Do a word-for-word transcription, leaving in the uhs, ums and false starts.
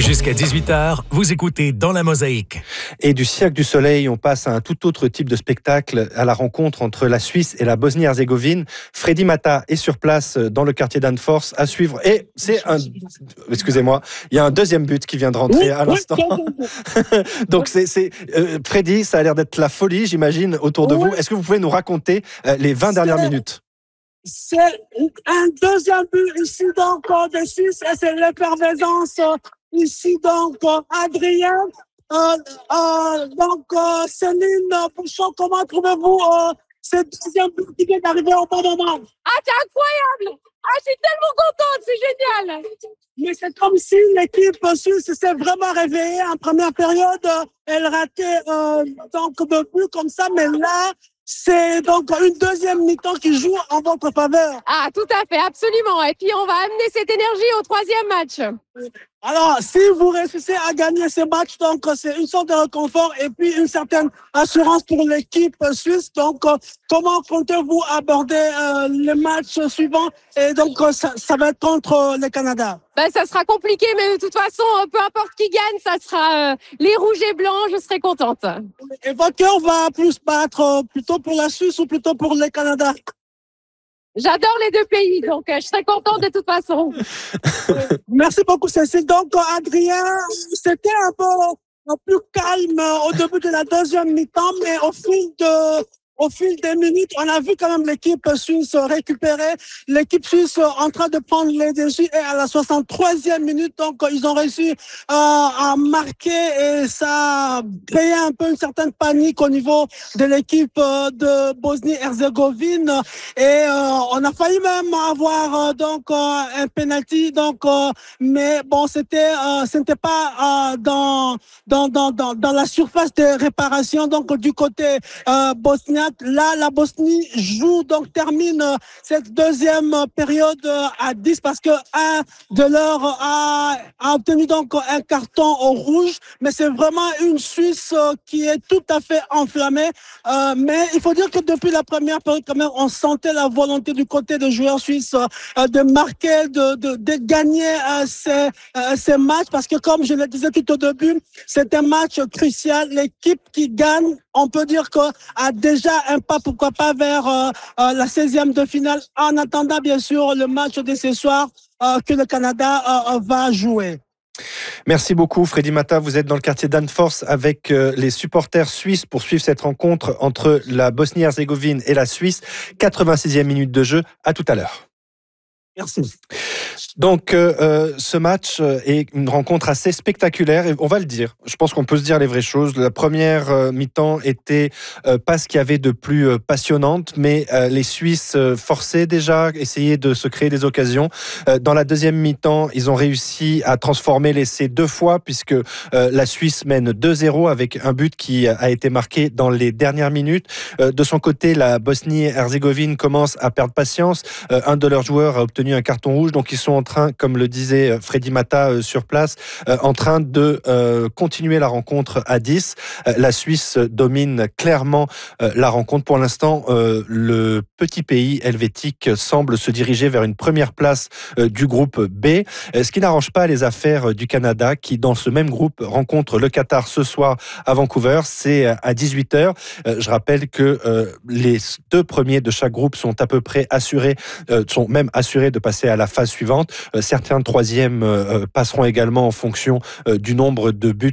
Jusqu'à dix-huit heures, vous écoutez Dans la Mosaïque. Et du Cirque du Soleil, on passe à un tout autre type de spectacle, à la rencontre entre la Suisse et la Bosnie-Herzégovine. Freddy Mata est sur place dans le quartier d'Anfors à suivre. Et c'est un... Excusez-moi, il y a un deuxième but qui vient de rentrer Oui, à l'instant. oui. Donc c'est... c'est euh, Freddy, ça a l'air d'être la folie, j'imagine, autour de Oui. vous. Est-ce que vous pouvez nous raconter euh, les vingt dernières C'est- minutes? C'est un deuxième but ici donc euh, de Suisse et c'est l'effervescence euh, ici donc euh, Adrien. Euh, euh, donc euh, Céline Bouchon, comment trouvez-vous euh, ce deuxième but qui vient d'arriver au bon moment? Ah, c'est incroyable! Ah, je suis tellement contente, c'est génial! Mais c'est comme si l'équipe suisse s'est vraiment réveillée en première période. euh, Elle ratait euh, donc de but comme ça, mais là c'est donc une deuxième mi-temps qui joue en votre faveur. Ah, tout à fait, absolument. Et puis, on va amener cette énergie au troisième match. Alors, si vous réussissez à gagner ce match, donc c'est une sorte de réconfort et puis une certaine assurance pour l'équipe suisse. Donc, euh, comment comptez-vous aborder euh, le match suivant? Et donc, euh, ça, ça va être contre euh, le Canada. Ben, ça sera compliqué, mais de toute façon, euh, peu importe qui gagne, ça sera euh, les rouges et blancs, je serai contente. Et votre cœur va plus battre euh, plutôt pour la Suisse ou plutôt pour le Canada? J'adore les deux pays, donc euh, je serai contente de toute façon. Merci beaucoup, Cécile. Donc, euh, Adrien, c'était un peu euh, plus calme euh, au début de la deuxième mi-temps, mais au fil de, au fil des minutes, on a vu quand même l'équipe suisse récupérer, l'équipe suisse en train de prendre les dessus et à la soixante-troisième minute, donc ils ont réussi euh, à marquer et ça a créé un peu une certaine panique au niveau de l'équipe euh, de Bosnie-Herzégovine et euh, on a failli même avoir euh, donc euh, un penalty, donc euh, mais bon c'était euh, ce n'était pas euh, dans, dans dans dans dans la surface de réparation donc du côté euh, bosniaque. Là, la Bosnie joue, donc termine euh, cette deuxième euh, période euh, à dix parce que un de leurs a, a obtenu donc un carton au rouge. Mais c'est vraiment une Suisse euh, qui est tout à fait enflammée. Euh, mais il faut dire que depuis la première période, quand même, on sentait la volonté du côté des joueurs suisses euh, de marquer, de, de, de gagner euh, ces, euh, ces matchs parce que, comme je le disais tout au début, c'est un match crucial. L'équipe qui gagne, on peut dire que a déjà un pas, pourquoi pas, vers euh, euh, la seizième de finale, en attendant bien sûr le match de ce soir euh, que le Canada euh, va jouer. Merci beaucoup Freddy Mata, vous êtes dans le quartier d'Anfors avec euh, les supporters suisses pour suivre cette rencontre entre la Bosnie-Herzégovine et la Suisse. quatre-vingt-sixième minute de jeu, à tout à l'heure. Merci. Donc euh, ce match est une rencontre assez spectaculaire et on va le dire, je pense qu'on peut se dire les vraies choses. La première euh, mi-temps était euh, pas ce qu'il y avait de plus euh, passionnante, mais euh, les Suisses euh, forçaient déjà, essayaient de se créer des occasions. Euh, dans la deuxième mi-temps, ils ont réussi à transformer l'essai deux fois puisque euh, la Suisse mène deux zéro avec un but qui a été marqué dans les dernières minutes. Euh, de son côté, la Bosnie-Herzégovine commence à perdre patience. Euh, un de leurs joueurs a obtenu un carton rouge, donc ils sont en train, comme le disait Freddy Mata euh, sur place, euh, en train de euh, continuer la rencontre à dix. Euh, la Suisse domine clairement euh, la rencontre. Pour l'instant, euh, le petit pays helvétique semble se diriger vers une première place euh, du groupe B, euh, ce qui n'arrange pas les affaires du Canada, qui dans ce même groupe rencontre le Qatar ce soir à Vancouver. C'est à dix-huit heures. Euh, je rappelle que euh, les deux premiers de chaque groupe sont à peu près assurés, euh, sont même assurés de passer à la phase suivante. Euh, certains troisièmes euh, passeront également en fonction euh, du nombre de buts